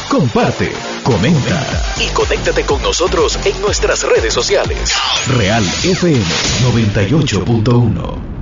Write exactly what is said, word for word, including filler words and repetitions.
comparte, comenta y conéctate con nosotros en nuestras redes sociales. Real F M noventa y ocho punto uno.